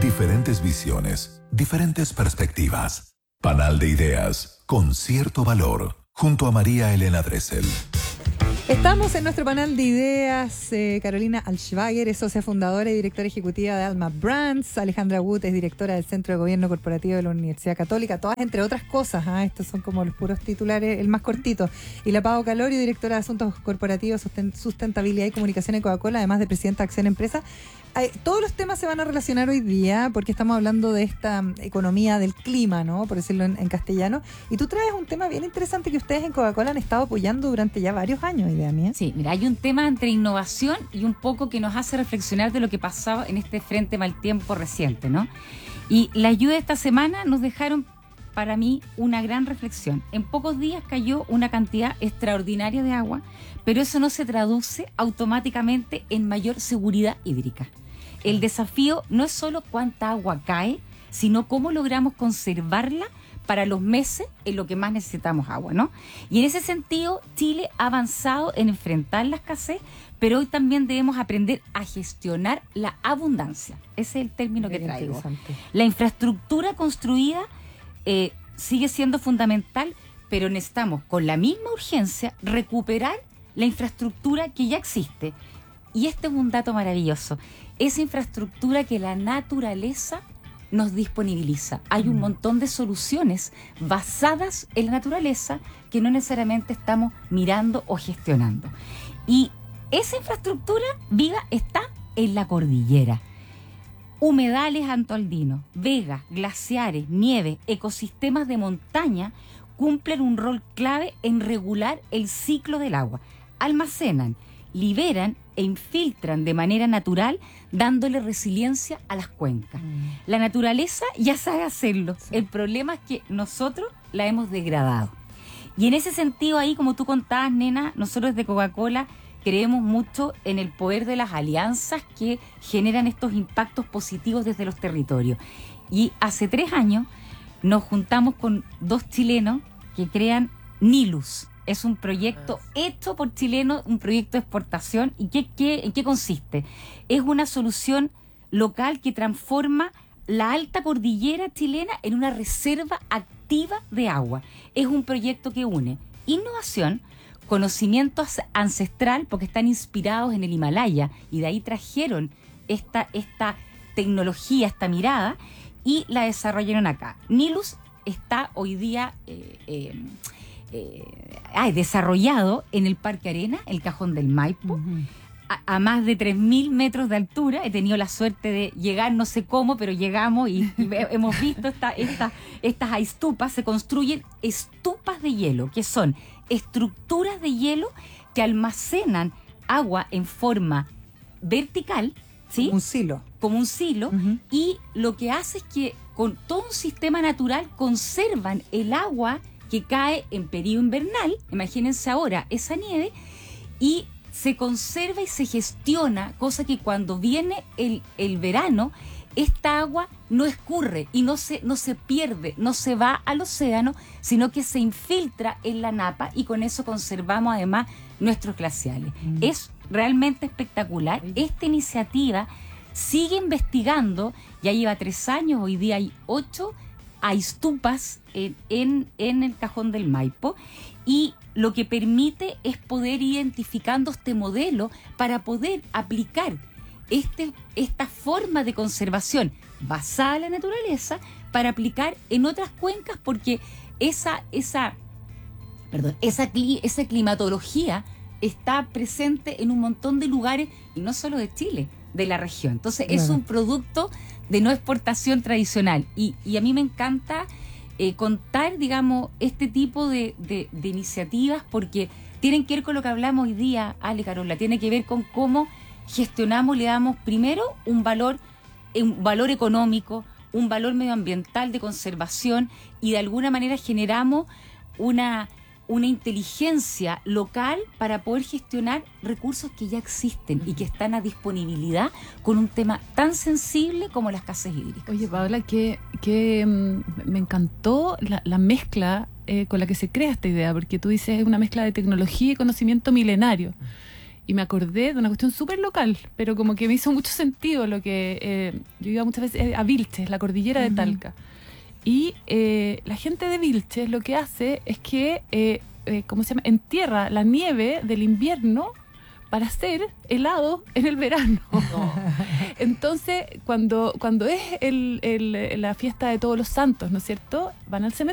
Diferentes visiones, diferentes perspectivas. Panal de ideas con cierto valor, junto a María Elena Dressel. Estamos en nuestro panel de ideas. Carolina Alschwager es socia fundadora y directora ejecutiva de Alma Brands. Alejandra Wood es directora del Centro de Gobierno Corporativo de la Universidad Católica. Todas entre otras cosas. Estos son como los puros titulares, el más cortito. Y la Pao Calorio, directora de Asuntos Corporativos, Sustentabilidad y Comunicación de Coca-Cola, además de presidenta de Acción Empresa. Todos los temas se van a relacionar hoy día porque estamos hablando de esta economía del clima, ¿no? Por decirlo en castellano. Y tú traes un tema bien interesante que ustedes en Coca-Cola han estado apoyando durante ya varios años, idea mía. Sí, mira, hay un tema entre innovación y un poco que nos hace reflexionar de lo que pasaba en este frente mal tiempo reciente, ¿no? Y la ayuda de esta semana nos dejaron, para mí, una gran reflexión. En pocos días cayó una cantidad extraordinaria de agua, pero eso no se traduce automáticamente en mayor seguridad hídrica. El desafío no es solo cuánta agua cae, sino cómo logramos conservarla para los meses en lo que más necesitamos agua, ¿no? Y en ese sentido, Chile ha avanzado en enfrentar la escasez, pero hoy también debemos aprender a gestionar la abundancia. Ese es el término que traigo. La infraestructura construida sigue siendo fundamental, pero necesitamos, con la misma urgencia, recuperar la infraestructura que ya existe. Y este es un dato maravilloso. Esa infraestructura que la naturaleza nos disponibiliza. Hay un montón de soluciones basadas en la naturaleza que no necesariamente estamos mirando o gestionando. Y esa infraestructura viva está en la cordillera. Humedales antoaldinos, vegas, glaciares, nieve, ecosistemas de montaña cumplen un rol clave en regular el ciclo del agua. Almacenan, liberan e infiltran de manera natural, dándole resiliencia a las cuencas. La naturaleza ya sabe hacerlo. Sí. El problema es que nosotros la hemos degradado. Y en ese sentido, ahí, como tú contabas, nena, nosotros desde Coca-Cola creemos mucho en el poder de las alianzas que generan estos impactos positivos desde los territorios. Y hace 3 años nos juntamos con 2 chilenos que crean Nilus. Es un proyecto hecho por chilenos, un proyecto de exportación. ¿Y en qué consiste? Es una solución local que transforma la alta cordillera chilena en una reserva activa de agua. Es un proyecto que une innovación, conocimiento ancestral, porque están inspirados en el Himalaya, y de ahí trajeron esta tecnología, esta mirada, y la desarrollaron acá. Nilus está hoy día desarrollado en el Parque Arena, el Cajón del Maipo, a más de 3.000 metros de altura. He tenido la suerte de llegar, no sé cómo, pero llegamos y hemos visto estas estupas. Se construyen estupas de hielo, que son estructuras de hielo que almacenan agua en forma vertical, ¿sí? Como un silo. Y lo que hace es que con todo un sistema natural conservan el agua que cae en periodo invernal. Imagínense ahora esa nieve, y se conserva y se gestiona, cosa que cuando viene el verano, esta agua no escurre y no se pierde, no se va al océano, sino que se infiltra en la napa, y con eso conservamos además nuestros glaciales. Es realmente espectacular. Esta iniciativa sigue investigando, ya lleva 3 años, hoy día hay 8 estupas en el Cajón del Maipo, y lo que permite es poder ir identificando este modelo para poder aplicar esta forma de conservación basada en la naturaleza para aplicar en otras cuencas, porque esa climatología está presente en un montón de lugares, y no solo de Chile, de la región. Entonces, es un producto de no exportación tradicional, y a mí me encanta contar, digamos, este tipo de iniciativas, porque tienen que ver con lo que hablamos hoy día, Ale, Carola, tiene que ver con cómo gestionamos, le damos primero un valor económico, un valor medioambiental de conservación, y de alguna manera generamos una inteligencia local para poder gestionar recursos que ya existen y que están a disponibilidad con un tema tan sensible como la escasez hídrica. Oye, Paola, que me encantó la mezcla con la que se crea esta idea, porque tú dices es una mezcla de tecnología y conocimiento milenario. Y me acordé de una cuestión súper local, pero como que me hizo mucho sentido lo que... yo iba muchas veces a Vilches, la cordillera de Talca. Y la gente de Vilches lo que hace es que, ¿cómo se llama? Entierra la nieve del invierno para hacer helado en el verano. No. Entonces, cuando es la fiesta de Todos los Santos, ¿no es cierto? Van al cementerio